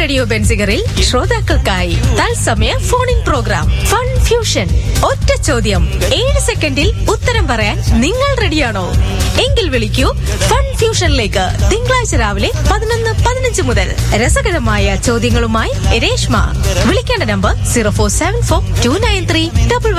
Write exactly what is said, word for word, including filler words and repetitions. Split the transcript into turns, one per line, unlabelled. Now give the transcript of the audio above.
Radio ബെൻസിഗറിൽ ശ്രോതാക്കൾക്കായി തത്സമയ phone in programme fun fusion. ഒറ്റ ചോദ്യം, ഏഴ് സെക്കൻഡിൽ ഉത്തരം പറയാൻ നിങ്ങൾ റെഡിയാണോ? എങ്കിൽ വിളിക്കൂ ഫൺ ഫ്യൂഷനിലേക്ക് തിങ്കളാഴ്ച രാവിലെ പതിനൊന്ന് പതിനഞ്ച് മുതൽ. രസകരമായ ചോദ്യങ്ങളുമായി രേഷ്മ. വിളിക്കേണ്ട number zero four seven four to nine three double